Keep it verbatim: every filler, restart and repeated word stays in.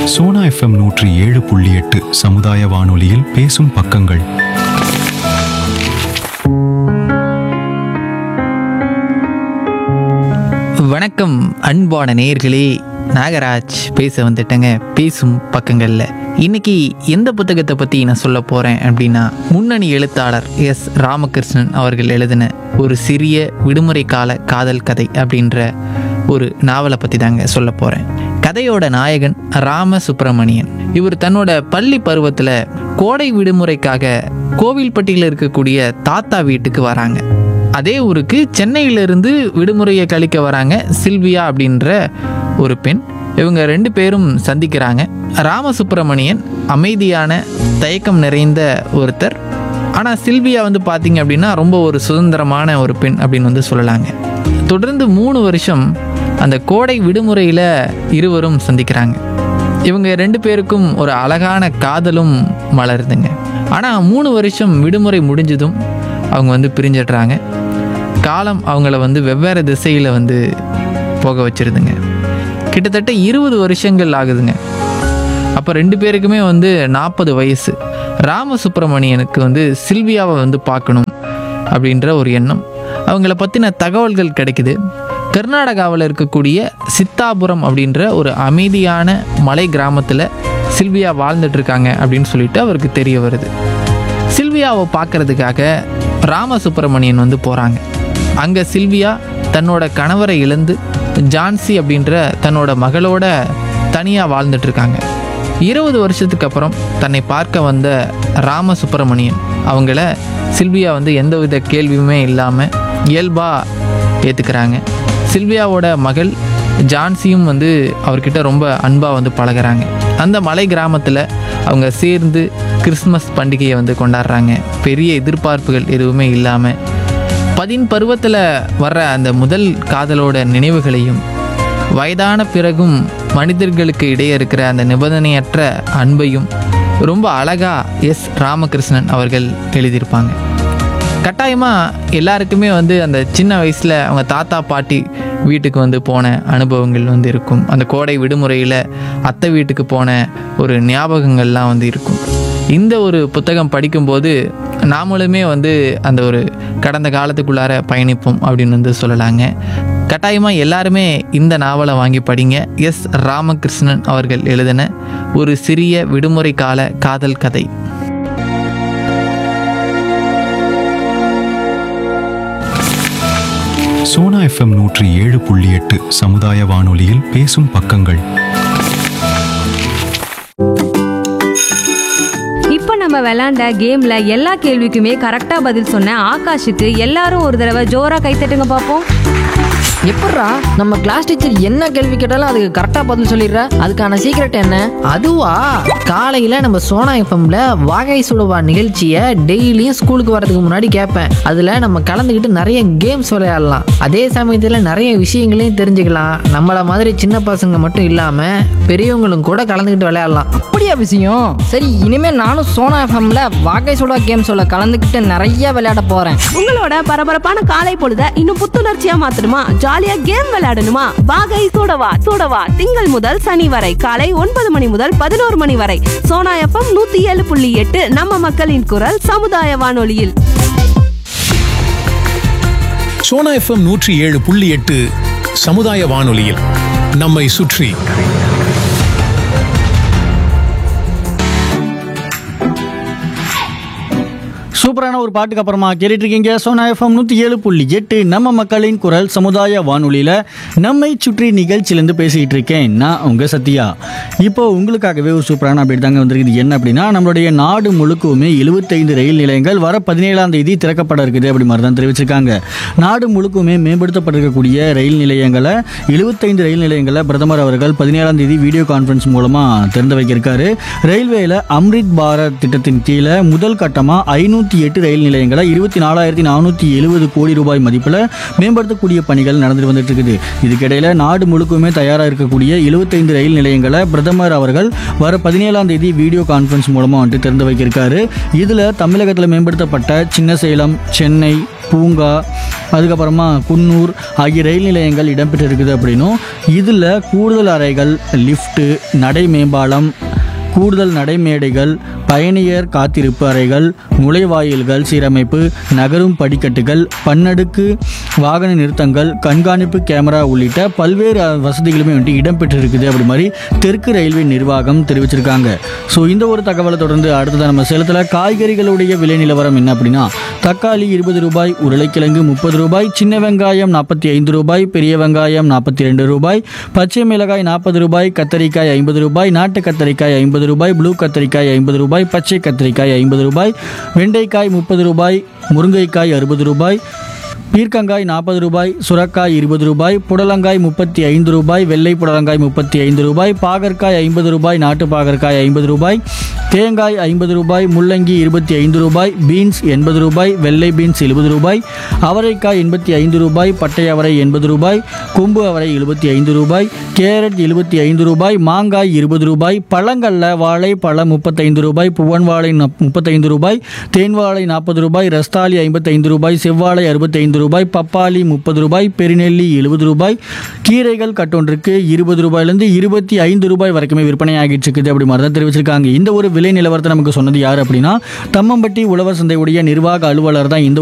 Sona FM நூற்றி ஏழு புள்ளி எட்டு சமுதாய வானொலியில் பேசும் பக்கங்கள். வணக்கம் அன்பான நேயர்களே, நாகராஜ் பேச வந்துட்டேங்க பேசும் பக்கங்களில். இன்னைக்கு எந்த புத்தகத்தை பற்றி நான் சொல்ல போகிறேன் அப்படின்னா, முன்னணி எழுத்தாளர் எஸ் ராமகிருஷ்ணன் அவர்கள் எழுதின ஒரு சிறிய விடுமுறை கால காதல் கதை அப்படின்ற ஒரு நாவலை பற்றி தாங்க சொல்ல போகிறேன். கதையோட நாயகன் ராம சுப்பிரமணியன். இவர் தன்னோட பள்ளி பருவத்தில் கோடை விடுமுறைக்காக கோவில்பட்டியில் இருக்கக்கூடிய தாத்தா வீட்டுக்கு வராங்க. அதே ஊருக்கு சென்னையிலிருந்து விடுமுறையை கழிக்க வராங்க சில்வியா அப்படின்ற ஒரு பெண். இவங்க ரெண்டு பேரும் சந்திக்கிறாங்க. ராமசுப்பிரமணியன் அமைதியான தயக்கம் நிறைந்த ஒருத்தர். ஆனால் சில்வியா வந்து பார்த்திங்க அப்படின்னா ரொம்ப ஒரு சுதந்திரமான ஒரு பெண் அப்படின்னு வந்து சொல்லலாங்க. தொடர்ந்து மூணு வருஷம் அந்த கோடை விடுமுறையில் இருவரும் சந்திக்கிறாங்க. இவங்க ரெண்டு பேருக்கும் ஒரு அழகான காதலும் மலருதுங்க. ஆனால் மூணு வருஷம் விடுமுறை முடிஞ்சதும் அவங்க வந்து பிரிஞ்சிடுறாங்க. காலம் அவங்கள வந்து வெவ்வேறு திசையில் வந்து போக வச்சிருதுங்க. கிட்டத்தட்ட இருபது வருஷங்கள் ஆகுதுங்க. அப்போ ரெண்டு பேருக்குமே வந்து நாற்பது வயசு. ராமசுப்பிரமணியனுக்கு வந்து சில்வியாவை வந்து பார்க்கணும் அப்படின்ற ஒரு எண்ணம். அவங்கள பற்றின தகவல்கள் கிடைக்குது. கர்நாடகாவில் இருக்கக்கூடிய சித்தாபுரம் அப்படின்ற ஒரு அமைதியான மலை கிராமத்தில் சில்வியா வாழ்ந்துட்டுருக்காங்க அப்படின்னு சொல்லிட்டு அவருக்கு தெரிய வருது. சில்வியாவை பார்க்குறதுக்காக ராமசுப்பிரமணியன் வந்து போகிறாங்க. அங்கே சில்வியா தன்னோட கணவரை இழந்து ஜான்சி அப்படின்ற தன்னோட மகளோட தனியாக வாழ்ந்துட்டுருக்காங்க. இருபது வருஷத்துக்கு அப்புறம் தன்னை பார்க்க வந்த ராமசுப்பிரமணியன் அவங்கள சில்வியா வந்து எந்தவித கேள்வியுமே இல்லாமல் இயல்பாக ஏற்றுக்கிறாங்க. சில்வியாவோட மகள் ஜான்சியும் வந்து அவர்கிட்ட ரொம்ப அன்பாக வந்து பழகிறாங்க. அந்த மலை கிராமத்தில் அவங்க சேர்ந்து கிறிஸ்மஸ் பண்டிகையை வந்து கொண்டாடுறாங்க. பெரிய எதிர்பார்ப்புகள் எதுவுமே இல்லாமல் பதின் பருவத்தில் வர்ற அந்த முதல் காதலோட நினைவுகளையும், வயதான பிறகும் மனிதர்களுக்கு இடையே இருக்கிற அந்த நிபந்தனையற்ற அன்பையும் ரொம்ப அழகாக எஸ் ராமகிருஷ்ணன் அவர்கள் எழுதியிருப்பாங்க. கட்டாயமாக எல்லாருக்குமே வந்து அந்த சின்ன வயசில் அவங்க தாத்தா பாட்டி வீட்டுக்கு வந்து போன அனுபவங்கள் வந்து இருக்கும். அந்த கோடை விடுமுறையில் அத்தை வீட்டுக்கு போன ஒரு ஞாபகங்கள்லாம் வந்து இருக்கும். இந்த ஒரு புத்தகம் படிக்கும்போது நாமளுமே வந்து அந்த ஒரு கடந்த காலத்துக்குள்ளார பயணிப்போம் அப்படின்னு வந்து சொல்லலாங்க. கட்டாயமாக எல்லாருமே இந்த நாவலை வாங்கி படிங்க. எஸ் ராமகிருஷ்ணன் அவர்கள் எழுதின ஒரு சிறிய விடுமுறை கால காதல் கதை. சோனா எஃப்எம் நூற்றி ஏழு புள்ளி எட்டு சமுதாய வானொலியில் பேசும் பக்கங்கள். இப்போ நம்ம விளையாண்ட கேம்ல எல்லா கேள்விக்குமே கரெக்டா பதில் சொன்ன ஆகாஷுக்கு எல்லாரும் ஒரு தடவை ஜோரா கைத்தட்டுங்க பார்ப்போம். எப்பட்றா நம்ம கிளாஸ் டீச்சர் என்ன கேள்வி கேட்டாலும் அதுக்கு கரெக்டா பதில் சொல்லிடுற? அதுக்கான சீக்ரெட் என்ன? அதுவா, காலையில நம்ம சோனா எஃப்எம்ல வாகை சுடுவா நிகழ்ச்சியை டெய்லியும் ஸ்கூலுக்கு வரதுக்கு முன்னாடி கேட்பேன். அதுல நம்ம கலந்துக்கிட்டு நிறைய கேம்ஸ் விளையாடலாம். அதே சமயத்துல நிறைய விஷயங்களையும் தெரிஞ்சுக்கலாம். நம்மள மாதிரி சின்ன பசங்க மட்டும் இல்லாம பெரியவங்களும் கூட கலந்துக்கிட்டு விளையாடலாம். அப்படியா விஷயம்? சரி, இனிமே நானும் சோனா எஃப்எம்ல வாகை சுடுவா கேம்ஸ்ல கலந்துக்கிட்டு நிறைய விளையாட போறேன். உங்களோட பரபரப்பான காலை பொழுத இன்னும் புத்துணர்ச்சியா மாத்தணுமா? ஜாலியா கேம் விளையாடணுமா? வாகை சூடவா சூடவா திங்கள் முதல் சனி வரை காலை ஒன்பது மணி முதல் பதினோரு மணி வரை சோனா எஃப்எம் நூத்தி ஏழு புள்ளி எட்டு நம்ம மக்களின் குரல் சமுதாய வானொலியில். சோனா எஃப்எம் நூற்றி ஏழு புள்ளி எட்டு சமுதாய வானொலியில் நம்மை சுற்றி. சூப்பரான ஒரு பாட்டுக்கு அப்புறமா கேட்டுட்டு இருக்கீங்க சோனா எஃப்எம் நூற்றி ஏழு புள்ளி எட்டு நம்ம மக்களின் குரல் சமுதாய வானொலியில் நம்மை சுற்றி நிகழ்ச்சியிலேருந்து பேசிக்கிட்டு இருக்கேன் நான் உங்கள் சத்யா. இப்போ உங்களுக்காகவே ஒரு சூப்பரான அப்டேட் தாங்க வந்திருக்குது. என்ன அப்படின்னா, நம்மளுடைய நாடு முழுக்கவுமே எழுபத்தைந்து ரயில் நிலையங்கள் வர பதினேழாம் தேதி திறக்கப்பட இருக்குது அப்படி மாதிரி தான் தெரிவிச்சிருக்காங்க. நாடு முழுக்கவுமே மேம்படுத்தப்பட்டிருக்கக்கூடிய ரயில் நிலையங்களை எழுபத்தைந்து ரயில் நிலையங்களை பிரதமர் அவர்கள் பதினேழாம் தேதி வீடியோ கான்ஃபரன்ஸ் மூலமாக திறந்து வைக்கிருக்காரு. ரயில்வேல அம்ரித் பாரத் திட்டத்தின் கீழே முதல் கட்டமாக ஐநூற்றி எட்டு ரயில் நிலையங்களை இருபத்தி நாலாயிரத்தி நானூற்றி எழுபது கோடி ரூபாய் மதிப்பில் மேம்படுத்தக்கூடிய பணிகள் நடந்துட்டு வந்துட்டு இருக்குது. இதுக்கிடையில் நாடு முழுக்கவுமே தயாராக இருக்கக்கூடிய எழுபத்தைந்து ரயில் நிலையங்களை பிரதமர் அவர்கள் வர பதினேழாம் தேதி வீடியோ கான்ஃபரன்ஸ் மூலமாக வந்துட்டு திறந்து வைக்கிருக்காரு. இதில் தமிழகத்தில் மேம்படுத்தப்பட்ட சின்ன சேலம், சென்னை, பூங்கா, அதுக்கப்புறமா குன்னூர் ஆகிய ரயில் நிலையங்கள் இடம்பெற்றிருக்குது அப்படின்னும் இதில் கூடுதல் அறைகள், லிஃப்ட்டு, நடை மேம்பாலம், கூடுதல் நடைமேடைகள், பயணியர் காத்திருப்பு அறைகள், நுழைவாயில்கள் சீரமைப்பு, நகரும் படிக்கட்டுகள், பன்னடுக்கு வாகன நிறுத்தங்கள், கண்காணிப்பு கேமரா உள்ளிட்ட பல்வேறு வசதிகளுமே வந்துட்டு இடம்பெற்றிருக்குது அப்படி மாதிரி தெற்கு ரயில்வே நிர்வாகம் தெரிவிச்சிருக்காங்க. ஸோ இந்த ஒரு தகவலை தொடர்ந்து அடுத்தது நம்ம சேலத்தில் காய்கறிகளுடைய விலை நிலவரம் என்ன அப்படின்னா, தக்காளி இருபது ரூபாய், உருளைக்கிழங்கு முப்பது ரூபாய், சின்ன வெங்காயம் நாற்பத்தி ஐந்து ரூபாய், பெரிய வெங்காயம் நாற்பத்தி ரெண்டு ரூபாய், பச்சை மிளகாய் நாற்பது ரூபாய், கத்தரிக்காய் ஐம்பது ரூபாய், நாட்டு கத்தரிக்காய் ஐம்பது ரூபாய், ப்ளூ கத்தரிக்காய் ஐம்பது ரூபாய், பச்சை கத்தரிக்காய் ஐம்பது ரூபாய், வெண்டைக்காய் முப்பது ரூபாய், முருங்கைக்காய் அறுபது ரூபாய், பீர்க்கங்காய் நாற்பது ரூபாய், சுரக்காய் இருபது ரூபாய், புடலங்காய் முப்பத்தி ஐந்து ரூபாய், வெள்ளை புடலங்காய் முப்பத்தி ஐந்து ரூபாய், பாகற்காய் ஐம்பது ரூபாய், நாட்டு பாகற்காய் ஐம்பது ரூபாய், தேங்காய் ஐம்பது ரூபாய், முள்ளங்கி இருபத்தி ஐந்து ரூபாய், பீன்ஸ் எண்பது ரூபாய், வெள்ளை பீன்ஸ் எழுபது ரூபாய், அவரைக்காய் எண்பத்தி ஐந்து ரூபாய், பட்டை அவரை எண்பது ரூபாய், கொம்பு அவரை எழுபத்தி ஐந்து ரூபாய், கேரட் எழுபத்தி ஐந்து ரூபாய், மாங்காய் இருபது ரூபாய், பழங்கள்ல வாழை பழம் முப்பத்தைந்து ரூபாய், புவன் வாழை முப்பத்தைந்து ரூபாய், தேன் வாழை நாற்பது ரூபாய், ரஸ்தாலி ஐம்பத்தைந்து ரூபாய், செவ்வாழை அறுபத்தைந்து ரூபாய், பப்பாளி முப்பது ரூபாய், பெருநெல்லி எழுபது ரூபாய், கீரைகள் கட்டொன்றுக்கு இருபது ரூபாயிலிருந்து இருபத்தி ஐந்து ரூபாய் வரைக்குமே விற்பனை ஆகிட்டு இருக்குது அப்படி மாதிரி தான் தெரிவிச்சிருக்காங்க. இந்த ஒரு விலை நிலவரத்தை நமக்கு சொன்னது யார் அப்படின்னா, தம்மம்பட்டி உழவர் சந்தையுடைய நிர்வாக அலுவலர் தான் இந்த